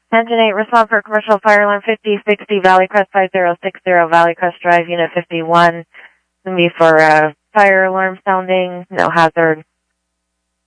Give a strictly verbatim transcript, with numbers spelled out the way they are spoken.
Engine eight, respond for commercial fire alarm fifty sixty, Valley Crest five zero six zero, Valley Crest Drive, Unit fifty-one. It's going to be for uh, fire alarm sounding, no hazard.